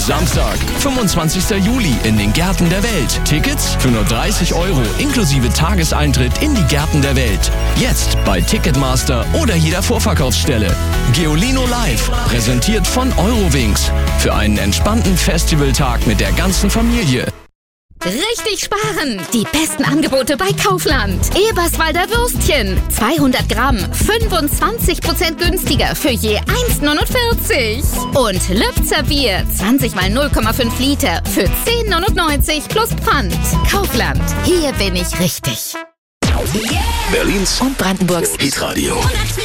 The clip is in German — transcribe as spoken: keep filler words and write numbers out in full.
Samstag, fünfundzwanzigster Juli in den Gärten der Welt. Tickets für nur dreißig Euro inklusive Tageseintritt in die Gärten der Welt. Jetzt bei Ticketmaster oder jeder Vorverkaufsstelle. Geolino Live, präsentiert von Eurowings. Für einen entspannten Festivaltag mit der ganzen Familie. Richtig sparen! Die besten Angebote bei Kaufland. Eberswalder Würstchen. zweihundert Gramm. fünfundzwanzig Prozent günstiger für je eins neunundvierzig. Und Lübzer Bier. zwanzig mal null Komma fünf Liter für zehn neunundneunzig plus Pfand. Kaufland. Hier bin ich richtig. Berlins Und Brandenburgs Hitradio.